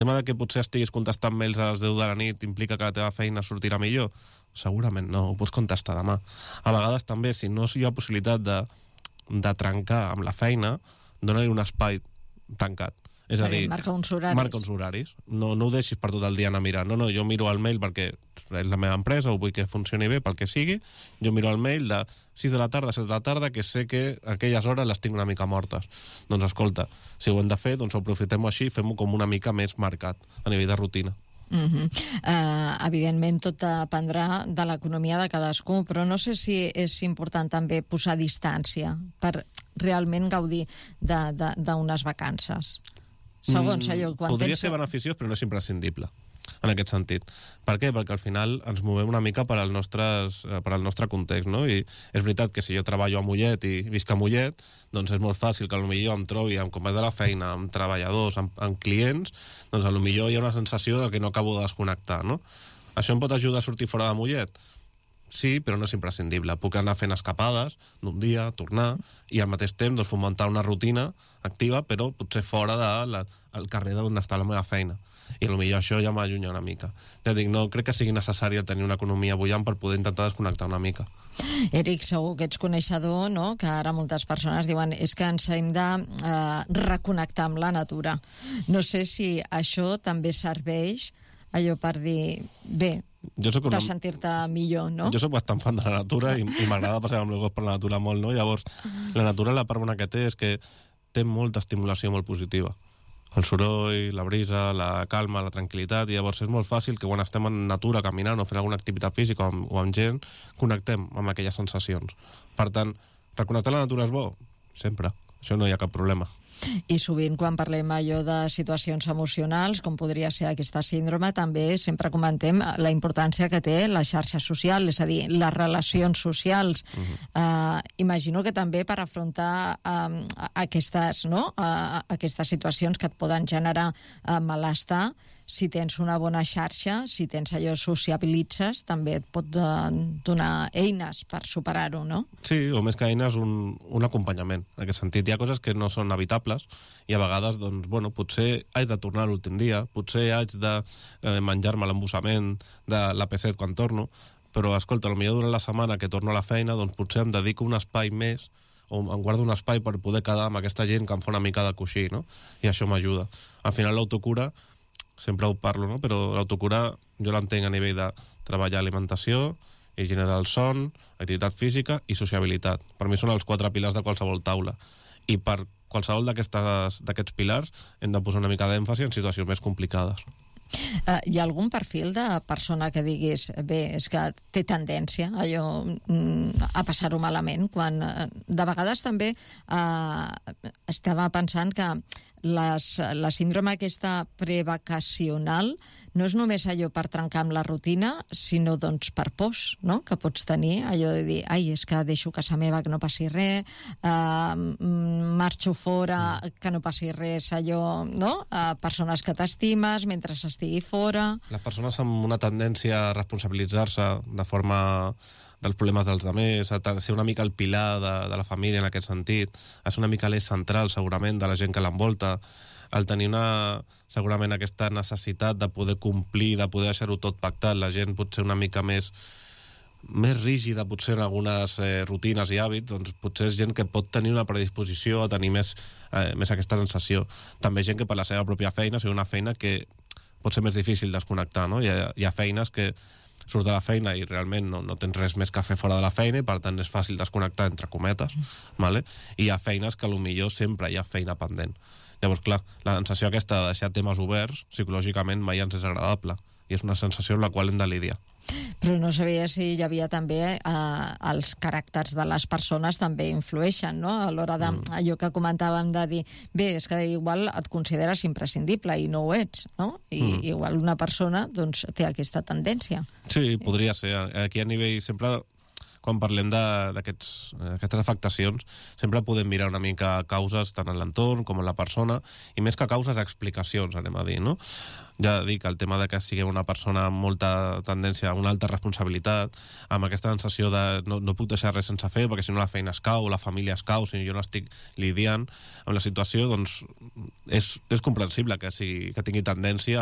tema de que potser estiguis contestant mails a les 10 de la nit implica que la teva feina sortirà millor? Segurament no, ho pots contestar demà. A vegades també, si no hi ha possibilitat de trencar amb la feina, dona-li un espai tancat. És a dir, marca uns horaris. Marca uns horaris. No ho deixis per tot el dia anar a mirar. No, jo miro el mail perquè és la meva empresa, o vull que funcioni bé pel que sigui. Jo miro el mail de 6 de la tarda a 7 de la tarda, que sé que aquelles hores les tinc una mica mortes. Doncs escolta, si ho hem de fer, doncs aprofitem-ho així i fem-ho com una mica més marcat a nivell de rutina. Evidentment tot dependrà de l'economia de cadascú, però no sé si és important també posar distància per realment gaudir d'unes vacances. Segons allò, quan podria ser beneficiós, però no és imprescindible en aquest sentit. Per què? Perquè al final ens movem una mica per al nostre context, no? I és veritat que si jo treballo a Mollet i visc a Mollet, doncs és molt fàcil que potser em trobi amb companys de la feina, amb treballadors, amb clients, doncs potser hi ha una sensació de que no acabo de desconnectar, no? Això em pot ajudar a sortir fora de Mollet? Sí, però no és imprescindible. Puc anar fent escapades d'un dia, tornar, i al mateix temps doncs, fomentar una rutina activa, però potser fora del carrer d'on està la meva feina. I potser això ja m'allunya una mica. Ja dic, no crec que sigui necessari tenir una economia bullant per poder intentar desconnectar una mica. Eric, segur que ets coneixedor, no?, que ara moltes persones diuen és que ens hem de reconnectar amb la natura. No sé si això també serveix allò per dir, bé, de sentir-te millor, no? Jo soc bastant fan de la natura i m'agrada passar amb el gos per la natura molt, no? Llavors, la natura, la part bona que té és que té molta estimulació molt positiva. El soroll, la brisa, la calma, la tranquil·litat, i llavors és molt fàcil que quan estem en natura caminant o fent alguna activitat física o amb gent, connectem amb aquelles sensacions. Per tant, reconnectar la natura és bo? Sempre. Això no hi ha cap problema. I sovint quan parlem allò de situacions emocionals, com podria ser aquesta síndrome, també sempre comentem la importància que té la xarxa social, és a dir, les relacions socials. Imagino que també per afrontar aquestes situacions que et poden generar malestar, si tens una bona xarxa, si tens allò, sociabilitzes, també et pot donar eines per superar-ho, no? Sí, o més que eines, un acompanyament. En aquest sentit, hi ha coses que no són evitables i a vegades, doncs, bueno, potser haig de tornar l'últim dia, potser haig de menjar-me l'embossament de l'AP7 quan torno, però, escolta, potser durant la setmana que torno a la feina, doncs potser em dedico un espai més o em guardo un espai per poder quedar amb aquesta gent que em fa una mica de coixí, no? I això m'ajuda. Al final, l'autocura, sempre ho parlo, no? Però l'autocura jo l'entenc a nivell de treballar alimentació, higiene del son, activitat física i sociabilitat. Per mi són els 4 pilars de qualsevol taula. I per qualsevol d'aquests pilars hem de posar una mica d'èmfasi en situacions més complicades. Hi ha algun perfil de persona que diguis, bé, és que té tendència allò a passar-ho malament, quan de vegades també estava pensant que la síndrome aquesta prevacacional no és només allò per trencar amb la rutina, sinó doncs per pors, no?, que pots tenir, allò de dir, ai, és que deixo casa meva que no passi res, marxo fora que no passi res, allò, no?, persones que t'estimes mentre estigui fora. Les persones amb una tendència a responsabilitzar-se de forma dels problemes dels altres, a ser una mica el pilar de la família en aquest sentit, a ser una mica l'eix central segurament de la gent que l'envolta, al tenir segurament aquesta necessitat de poder complir, de poder deixar-ho tot pactat, la gent pot ser una mica més rígida potser en algunes rutines i hàbits, doncs potser és gent que pot tenir una predisposició a tenir més aquesta sensació. També gent que per la seva pròpia feina, sigui una feina que pot ser més difícil desconnectar, no? Hi ha feines que surts de la feina i realment no tens res més que fer fora de la feina i per tant és fàcil desconnectar entre cometes, vale? I hi ha feines que potser sempre hi ha feina pendent. Llavors, clar, la sensació aquesta de deixar temes oberts psicològicament mai ens és agradable i és una sensació amb la qual hem de lidiar. Però no sabia si hi havia també els caràcters de les persones també influeixen, no?, a l'hora d'allò que comentàvem de dir, bé, és que igual et consideres imprescindible i no ho ets, no? I igual una persona doncs té aquesta tendència. Sí, podria ser. Aquí a nivell sempre, quan parlem d'aquestes afectacions, sempre podem mirar una mica causes tant en l'entorn com en la persona, i més que causes, explicacions, anem a dir, no? Ja dic, el tema de que siguem una persona amb molta tendència a una alta responsabilitat, amb aquesta sensació de no puc deixar res sense fer, perquè si no la feina es cau, la família es cau, si jo no estic lidiant amb la situació, doncs és comprensible que tingui tendència